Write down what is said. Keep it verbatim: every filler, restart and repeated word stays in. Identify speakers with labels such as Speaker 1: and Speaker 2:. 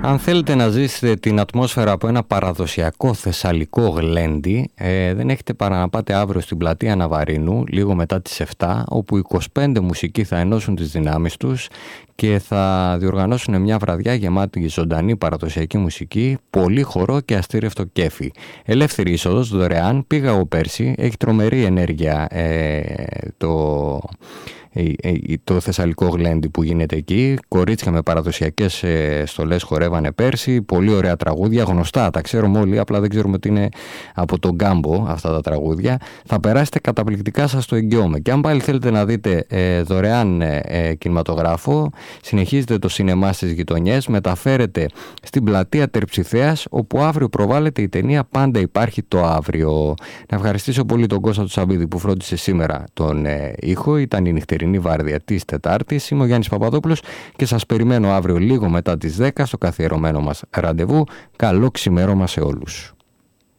Speaker 1: Αν θέλετε να ζήσετε την ατμόσφαιρα από ένα παραδοσιακό θεσσαλικό γλέντι, ε, δεν έχετε παρά να πάτε αύριο στην πλατεία Ναβαρίνου, λίγο μετά τις επτά, όπου είκοσι πέντε μουσικοί θα ενώσουν τις δυνάμεις τους και θα διοργανώσουν μια βραδιά γεμάτη ζωντανή παραδοσιακή μουσική, πολύ χορό και αστήρευτο κέφι. Ελεύθερη είσοδος, δωρεάν, πήγα εγώ πέρσι, έχει τρομερή ενέργεια ε, το... το θεσσαλικό γλέντι που γίνεται εκεί. Κορίτσια με παραδοσιακές στολές χορεύανε πέρσι. Πολύ ωραία τραγούδια, γνωστά, τα ξέρουμε όλοι, απλά δεν ξέρουμε ότι είναι από τον Γκάμπο αυτά τα τραγούδια. Θα περάσετε καταπληκτικά, σας το εγγυώμαι. Και αν πάλι θέλετε να δείτε ε, δωρεάν ε, κινηματογράφο, συνεχίζετε το σινεμά στις γειτονιές, μεταφέρετε στην πλατεία Τερψιθέας, όπου αύριο προβάλλεται η ταινία Πάντα υπάρχει το αύριο. Να ευχαριστήσω πολύ τον Κώστα του Σαμπίδη που φρόντισε σήμερα τον ε, ήχο. Ήταν η νυχτερινή βάρδια της Τετάρτης. Είμαι ο Γιάννης Παπαδόπουλος και σας περιμένω αύριο λίγο μετά τις δέκα στο καθιερωμένο μας ραντεβού. Καλό ξημέρωμα σε όλους.